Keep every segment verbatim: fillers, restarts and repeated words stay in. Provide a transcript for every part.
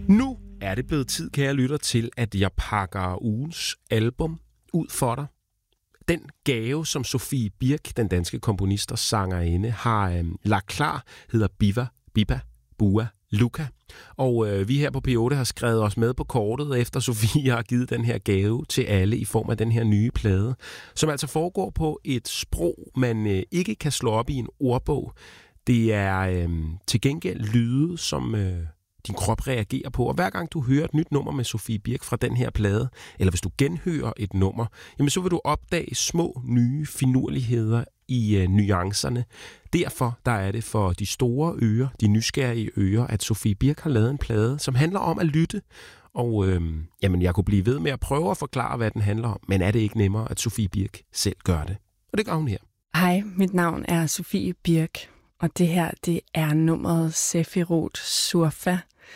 Nu er det blevet tid, kære lytter, til, at jeg pakker ugens album ud for dig. Den gave, som Sofie Birk, den danske komponist og sangerinde, har øh, lagt klar, hedder Biva, Biba, Bua, Luka. Og øh, vi her på P otte har skrevet os med på kortet, efter Sofie har givet den her gave til alle i form af den her nye plade, som altså foregår på et sprog, man øh, ikke kan slå op i en ordbog. Det er øh, til gengæld lyde, som øh, din krop reagerer på. Og hver gang du hører et nyt nummer med Sofie Birk fra den her plade, eller hvis du genhører et nummer, jamen så vil du opdage små, nye finurligheder i øh, nuancerne. Derfor der er det for de store ører, de nysgerrige ører, at Sofie Birk har lavet en plade, som handler om at lytte. Og øh, jamen, jeg kunne blive ved med at prøve at forklare, hvad den handler om, men er det ikke nemmere, at Sofie Birk selv gør det? Og det gør hun her. Hej, mit navn er Sofie Birk, og det her det er nummeret Sefirot Surfa.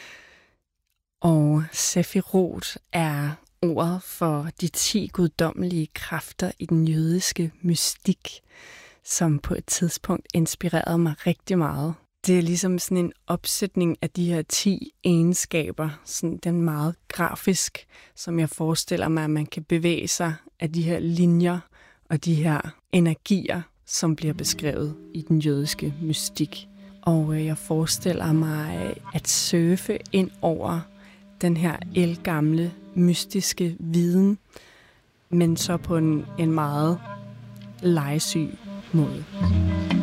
Og Sefirot er ordet for de ti guddommelige kræfter i den jødiske mystik, som på et tidspunkt inspirerede mig rigtig meget. Det er ligesom sådan en opsætning af de her ti egenskaber, sådan den meget grafisk, som jeg forestiller mig, at man kan bevæge sig af de her linjer og de her energier, som bliver beskrevet i den jødiske mystik. Og jeg forestiller mig at surfe ind over den her ældgamle, mystiske viden, men så på en, en meget legesyg måde.